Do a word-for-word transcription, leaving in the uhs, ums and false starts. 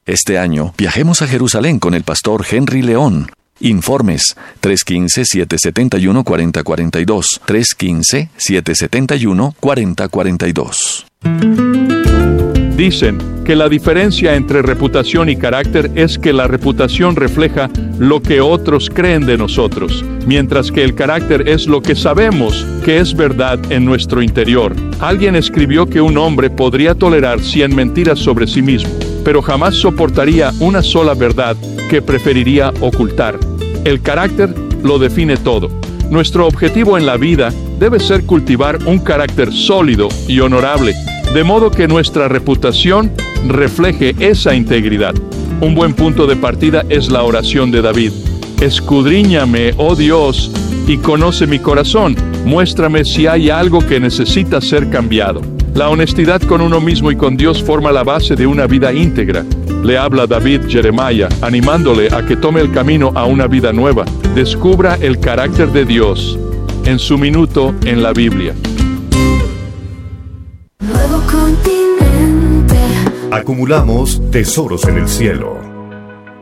Este año, viajemos a Jerusalén con el pastor Henry León. Informes tres uno cinco, siete siete uno, cuatro cero cuatro dos, tres uno cinco, siete siete uno, cuatro cero cuatro dos. Dicen que la diferencia entre reputación y carácter es que la reputación refleja lo que otros creen de nosotros, mientras que el carácter es lo que sabemos que es verdad en nuestro interior. Alguien escribió que un hombre podría tolerar cien mentiras sobre sí mismo, pero jamás soportaría una sola verdad que preferiría ocultar. El carácter lo define todo. Nuestro objetivo en la vida debe ser cultivar un carácter sólido y honorable, de modo que nuestra reputación refleje esa integridad. Un buen punto de partida es la oración de David. Escudriñame, oh Dios, y conoce mi corazón. Muéstrame si hay algo que necesita ser cambiado. La honestidad con uno mismo y con Dios forma la base de una vida íntegra. Le habla David Jeremiah, animándole a que tome el camino a una vida nueva. Descubra el carácter de Dios en su minuto en la Biblia. Nuevo continente. Acumulamos tesoros en el cielo.